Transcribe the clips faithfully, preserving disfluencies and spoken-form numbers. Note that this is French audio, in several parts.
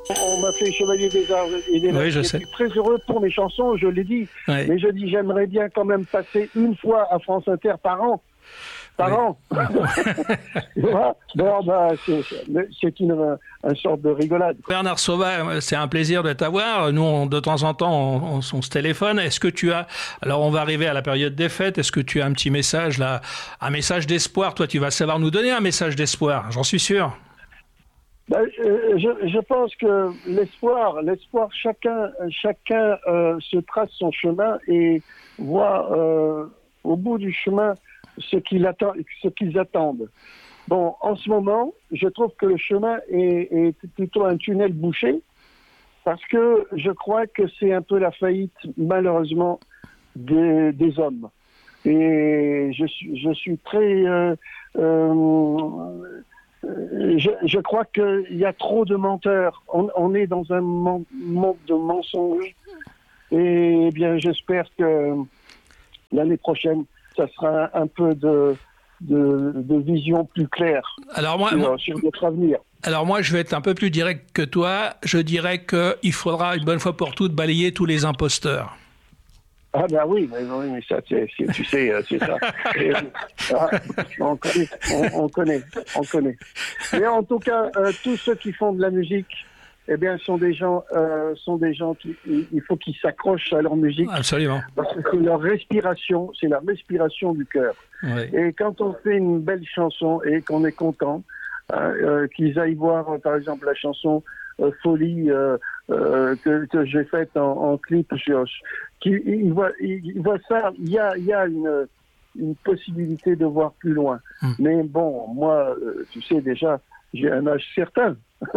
On m'a fait chevalier des arts et des lettres. Oui, je je sais. suis très heureux pour mes chansons, je l'ai dit. Oui. Mais je dis, j'aimerais bien quand même passer une fois à France Inter par an. Par Oui. an. Tu vois, bon, bah, c'est, c'est une, une sorte de rigolade. Bernard Sauvage, c'est un plaisir de t'avoir. Nous, on, de temps en temps, on, on, on se téléphone. Est-ce que tu as... Alors, on va arriver à la période des fêtes. Est-ce que tu as un petit message, là, un message d'espoir? Toi, tu vas savoir nous donner un message d'espoir, j'en suis sûr. Ben, je, je pense que l'espoir, l'espoir, chacun, chacun euh, se trace son chemin et voit euh, au bout du chemin ce qu'il attend, ce qu'ils attendent. Bon, en ce moment, je trouve que le chemin est, est plutôt un tunnel bouché parce que je crois que c'est un peu la faillite, malheureusement, des, des hommes. Et je suis, je suis très... Euh, euh, Je, je crois qu'il y a trop de menteurs. On, on est dans un monde de mensonges. Et eh bien, j'espère que l'année prochaine, ça sera un peu de, de, de vision plus claire alors moi, sur, moi, sur notre avenir. Alors moi, je vais être un peu plus direct que toi. Je dirais qu'il faudra une bonne fois pour toutes balayer tous les imposteurs. Ah ben oui, mais, oui, mais ça, c'est, c'est, tu sais, c'est ça. Et, ah, on, connaît, on, on connaît, on connaît. Mais en tout cas, euh, tous ceux qui font de la musique, eh bien, sont des gens, euh, sont des gens qui, il faut qu'ils s'accrochent à leur musique. Absolument. Parce que c'est leur respiration, c'est la respiration du cœur. Oui. Et quand on fait une belle chanson et qu'on est content, hein, euh, qu'ils aillent voir, euh, par exemple, la chanson euh, Folie euh, euh, que, que j'ai faite en, en clip sur, qu'ils ils voient, ils, ils voient ça, il y a, il y a une, une possibilité de voir plus loin. Mm. Mais bon, moi, euh, tu sais déjà, j'ai un âge certain.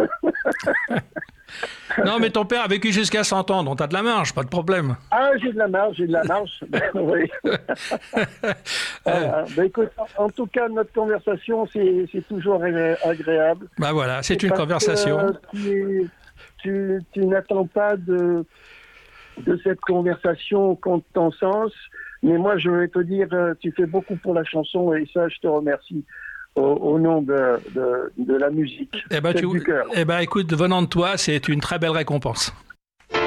Non, mais ton père a vécu jusqu'à cent ans, donc t'as de la marge, pas de problème. Ah, j'ai de la marge, j'ai de la marge. Oui. euh, ben, écoute, en, en tout cas, notre conversation, c'est, c'est toujours agréable. Bah voilà, c'est une conversation. Que, euh, tu, tu, tu n'attends pas de, de cette conversation contre ton sens, mais moi, je vais te dire, tu fais beaucoup pour la chanson et ça, je te remercie. Au, au nom de, de, de la musique. Eh ben, tu, eh ben, écoute, venant de toi, c'est une très belle récompense.